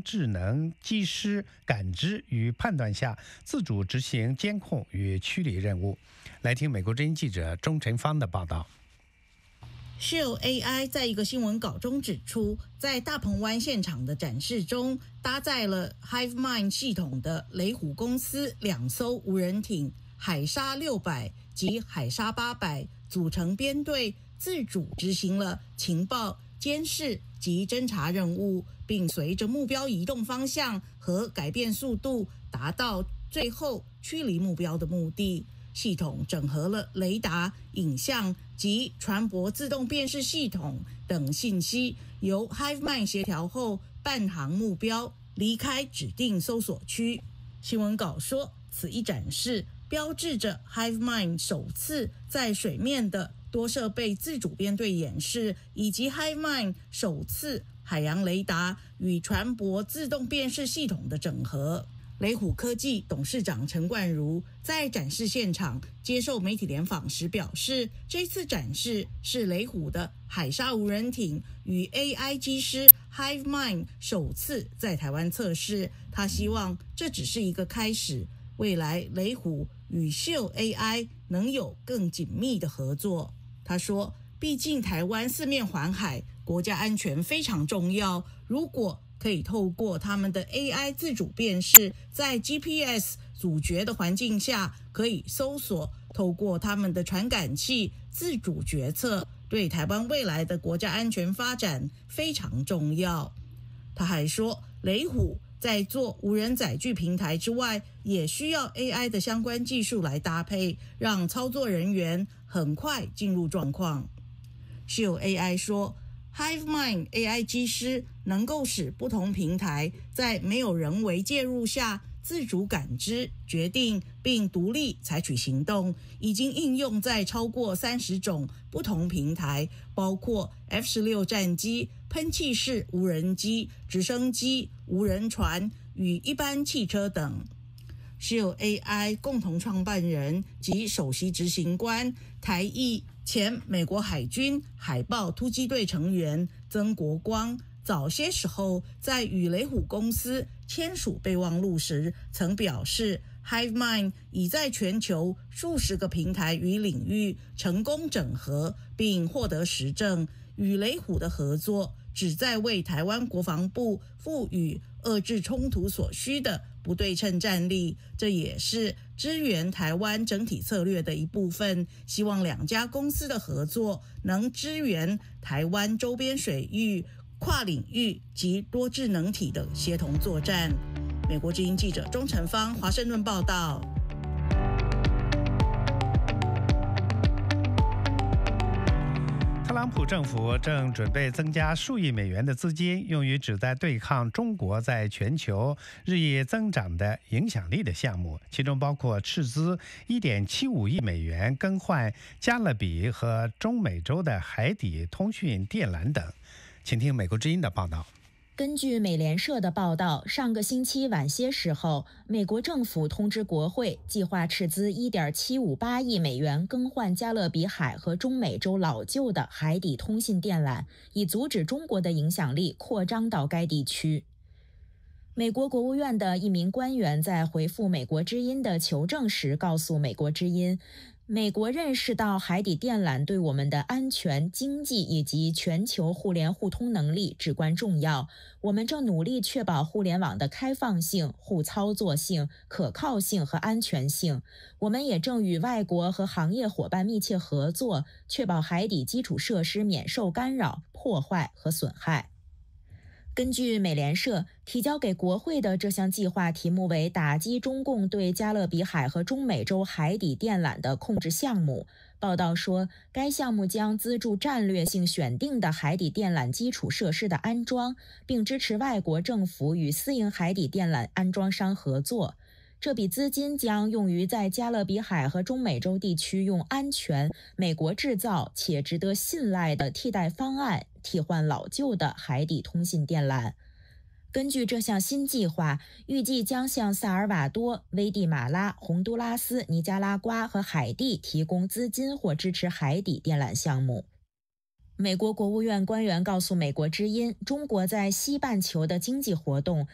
智能机师感知与判断下，自主执行监控与驱离任务。来听美国之音记者钟晨芳的报道。 Shield AI 在一个新闻稿中指出，在大鹏湾现场的展示中，搭载了 HiveMind 系统的雷虎公司2艘无人艇海鲨600及海鲨800组成编队，自主执行了情报、监视及侦查任务，并随着目标移动方向和改变速度，达到最后驱离目标的目的。系统整合了雷达、影像及船舶自动辨识系统等信息，由 HiveMind 协调后伴航目标离开指定搜索区。新闻稿说，此一展示标志着 HiveMind 首次在水面的多设备自主编队演示，以及 HiveMind 首次海洋雷达与船舶自动辨识系统的整合。雷虎科技董事长陈冠如在展示现场接受媒体联访时表示，这次展示是雷虎的海鲨无人艇与 AI 机师 HiveMind 首次在台湾测试。他希望这只是一个开始，未来雷虎与 Shield AI 能有更紧密的合作。他说，毕竟台湾四面环海，国家安全非常重要，如果可以透过他们的 AI 自主辨识，在 GPS 阻绝的环境下可以搜索，透过他们的传感器自主决策，对台湾未来的国家安全发展非常重要。他还说，雷虎在做无人载具平台之外，也需要 AI 的相关技术来搭配，让操作人员很快进入状况。Shield AI 说， HiveMind AI 机师能够使不同平台在没有人为介入下自主感知、决定并独立采取行动，已经应用在超过30种不同平台，包括 F-16 战机、喷气式无人机、直升机、无人船与一般汽车等。Shield AI 共同创办人及首席执行官、台裔前美国海军海豹突击队成员曾国光，早些时候在与雷虎公司签署备忘录时曾表示， HiveMind 已在全球数十个平台与领域成功整合并获得实证，与雷虎的合作旨在为台湾国防部赋予遏制冲突所需的不对称战力，这也是支援台湾整体策略的一部分。希望两家公司的合作能支援台湾周边水域、跨领域及多智能体的协同作战。美国之音记者钟晨芳华盛顿报道。 特朗普政府正准备增加数亿美元的资金，用于旨在对抗中国在全球日益增长的影响力的项目，其中包括斥资1.75亿美元更换加勒比和中美洲的海底通讯电缆等。请听美国之音的报道。 根据美联社的报道，上个星期晚些时候，美国政府通知国会，计划斥资1.758亿美元更换加勒比海和中美洲老旧的海底通信电缆，以阻止中国的影响力扩张到该地区。美国国务院的一名官员在回复美国之音的求证时告诉美国之音，美国认识到海底电缆对我们的安全、经济以及全球互联互通能力至关重要。我们正努力确保互联网的开放性、互操作性、可靠性和安全性。我们也正与外国和行业伙伴密切合作，确保海底基础设施免受干扰、破坏和损害。根据美联社提交给国会的这项计划题目为打击中共对加勒比海和中美洲海底电缆的控制项目。报道说，该项目将资助战略性选定的海底电缆基础设施的安装，并支持外国政府与私营海底电缆安装商合作。这笔资金将用于在加勒比海和中美洲地区用安全、美国制造且值得信赖的替代方案替换老旧的海底通信电缆。根据这项新计划，预计将向萨尔瓦多、危地马拉、洪都拉斯、尼加拉瓜和海地提供资金或支持海底电缆项目。美国国务院官员告诉美国之音，中国在西半球的经济活动